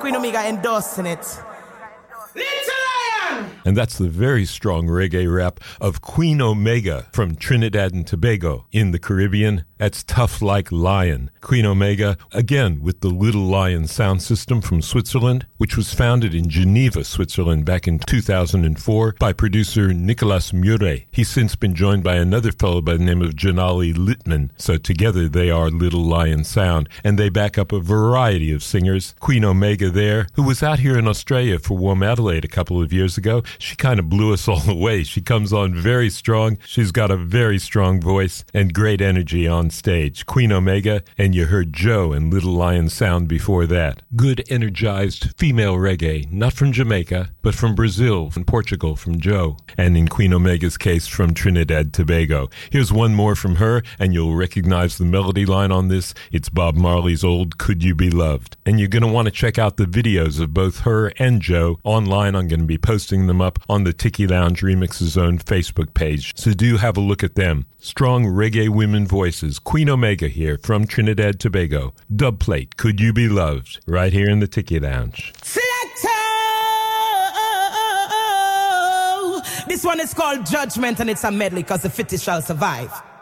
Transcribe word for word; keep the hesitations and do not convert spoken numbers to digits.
Queen Omega endorsing it. Little Lion! And that's the very strong reggae rap of Queen Omega from Trinidad and Tobago in the Caribbean. That's Tough Like Lion. Queen Omega, again with the Little Lion sound system from Switzerland, which was founded in Geneva, Switzerland back in two thousand four by producer Nicolas Murray. He's since been joined by another fellow by the name of Janali Littman. So together they are Little Lion Sound, and they back up a variety of singers. Queen Omega there, who was out here in Australia for Warm Adelaide a couple of years ago, she kind of blew us all away. She comes on very strong. She's got a very strong voice and great energy on stage. Queen Omega, and you heard Joe and Little Lion Sound before that. Good, energized female reggae, not from Jamaica, but from Brazil, from Portugal, from Joe, and in Queen Omega's case, from Trinidad Tobago. Here's one more from her, and you'll recognize the melody line on this. It's Bob Marley's old Could You Be Loved. And you're going to want to check out the videos of both her and Joe online. I'm going to be posting them up on the Tiki Lounge Remixes Zone Facebook page, so do have a look at them. Strong reggae women voices. Queen Omega here from Trinidad Tobago. Dubplate, Could You Be Loved? Right here in the Tiki Lounge. Selector! This one is called Judgment, and it's a medley because the fittest shall survive.